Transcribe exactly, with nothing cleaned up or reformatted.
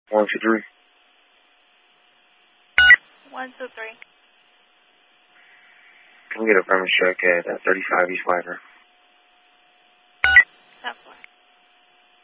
One, two, three. One, two, three. Can we get a premise check at uh, thirty-five East Flagler? That's fine.